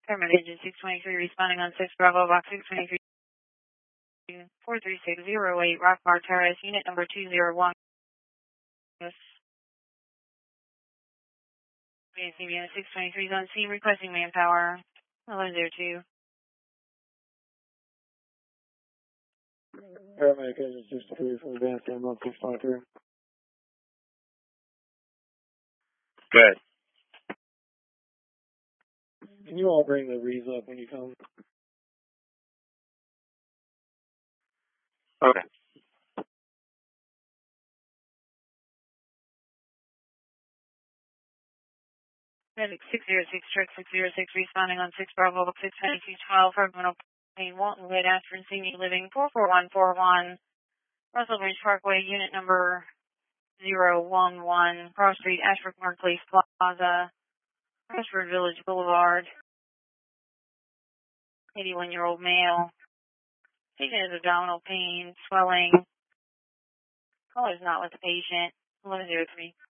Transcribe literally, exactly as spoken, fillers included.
Affirmative, Agent six twenty-three responding on six Bravo, Box six twenty-three, four three six zero eight, Rock Bar Terrace, unit number two zero one. Yes. Unit six twenty-three is on scene requesting manpower. eleven zero two. Paramedic Agent sixty-three from advanced ammo six twenty-three. Good. Can you all bring the reeds up when you come? Okay. Medic six zero six, truck six zero six responding on six Bravo, six twenty-two twelve, Hartman, Pain, Walton, Wood, Ashford, Senior Living, four four one four one, Russell Bridge Parkway, unit number zero one one, Cross Street, Ashford Marketplace Plaza, Ashford Village Boulevard, eighty-one-year-old male. Patient has abdominal pain, swelling. Caller is not with the patient. eleven zero three.